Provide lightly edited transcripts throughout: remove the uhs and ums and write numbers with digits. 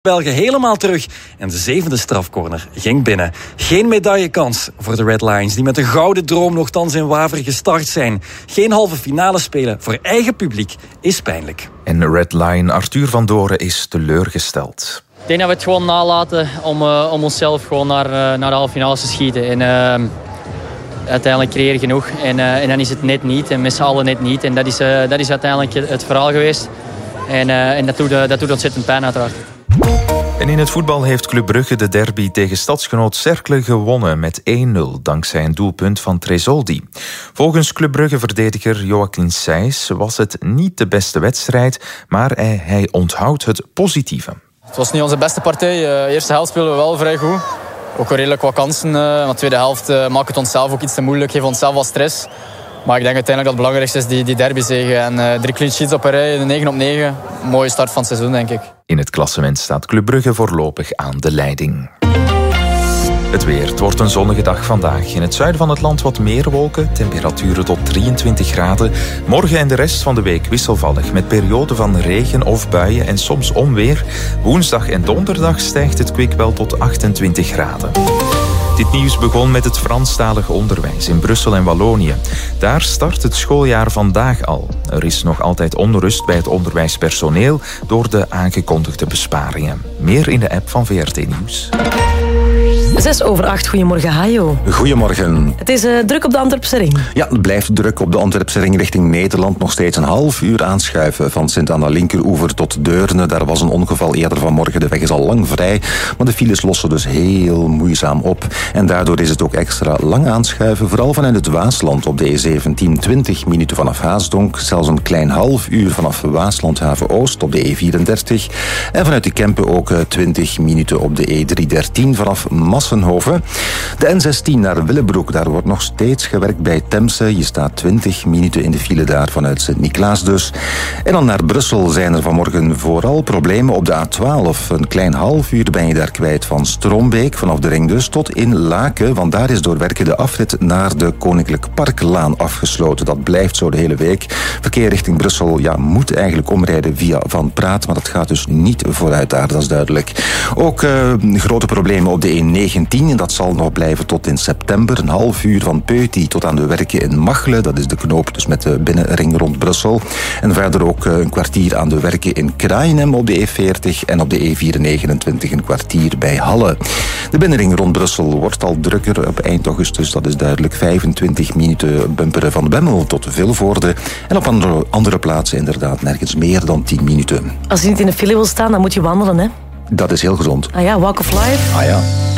Belgen helemaal terug en de 7e strafcorner ging binnen. Geen medaillekans voor de Red Lions, die met een gouden droom nogthans in Waver gestart zijn. Geen halve finale spelen voor eigen publiek is pijnlijk. En Red Lion Arthur van Doren is teleurgesteld. Ik denk dat we het gewoon nalaten om onszelf gewoon naar de halve finales te schieten. En uiteindelijk creëer je genoeg en dan is het net niet en met z'n allen net niet. En dat is uiteindelijk het verhaal geweest. En dat doet ontzettend pijn uiteraard. En in het voetbal heeft Club Brugge de derby tegen stadsgenoot Cercle gewonnen met 1-0 dankzij een doelpunt van Tresoldi. Volgens Club Brugge-verdediger Joachim Sijs was het niet de beste wedstrijd, maar hij onthoudt het positieve. Het was niet onze beste partij. De eerste helft speelden we wel vrij goed. Ook wel redelijk wat kansen. Maar de tweede helft maakt het onszelf ook iets te moeilijk, geeft onszelf wat stress. Maar ik denk uiteindelijk dat het belangrijkste is die derbyzege. En 3 clean sheets op een rij, 9 op 9. Mooie start van het seizoen, denk ik. In het klassement staat Club Brugge voorlopig aan de leiding. Het weer. Het wordt een zonnige dag vandaag. In het zuiden van het land wat meer wolken. Temperaturen tot 23 graden. Morgen en de rest van de week wisselvallig. Met perioden van regen of buien en soms onweer. Woensdag en donderdag stijgt het kwik wel tot 28 graden. Dit nieuws begon met het Franstalig onderwijs in Brussel en Wallonië. Daar start het schooljaar vandaag al. Er is nog altijd onrust bij het onderwijspersoneel door de aangekondigde besparingen. Meer in de app van VRT Nieuws. 6:08, goedemorgen Hajo. Goedemorgen. Het is druk op de Antwerpse ring. Ja, het blijft druk op de Antwerpse ring richting Nederland. Nog steeds een half uur aanschuiven van Sint-Anna linkeroever tot Deurne. Daar was een ongeval eerder vanmorgen. De weg is al lang vrij, maar de files lossen dus heel moeizaam op. En daardoor is het ook extra lang aanschuiven. Vooral vanuit het Waasland op de E17, 20 minuten vanaf Haasdonk. Zelfs een klein half uur vanaf Waaslandhaven Oost op de E34. En vanuit de Kempen ook 20 minuten op de E313 vanaf Massenhoven. De N16 naar Willebroek, daar wordt nog steeds gewerkt bij Temse. Je staat 20 minuten in de file daar vanuit Sint-Niklaas dus. En dan naar Brussel zijn er vanmorgen vooral problemen op de A12. Een klein half uur ben je daar kwijt van Stroombeek, vanaf de ring dus, tot in Laken. Want daar is door werken de afrit naar de Koninklijk Parklaan afgesloten. Dat blijft zo de hele week. Verkeer richting Brussel moet eigenlijk omrijden via Van Praat, maar dat gaat dus niet vooruit daar, dat is duidelijk. Ook grote problemen op de E19. En dat zal nog blijven tot in september. Een half uur van Peuty tot aan de werken in Machelen. Dat is de knoop dus met de binnenring rond Brussel. En verder ook een kwartier aan de werken in Kraaienhem op de E40. En op de E429 een kwartier bij Halle. De binnenring rond Brussel wordt al drukker op eind augustus. Dat is duidelijk 25 minuten bumperen van Bemmel tot Vilvoorde. En op andere plaatsen inderdaad nergens meer dan 10 minuten. Als je niet in de file wil staan, dan moet je wandelen, hè? Dat is heel gezond. Ah ja, Walk of Life. Ah ja.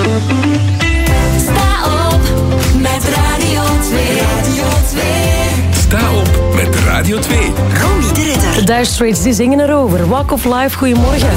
Sta op met Radio 2. Radio 2. Sta op met Radio 2. Ronnie de Ridder. De Dire Straits die zingen erover. Walk of Life, goedemorgen.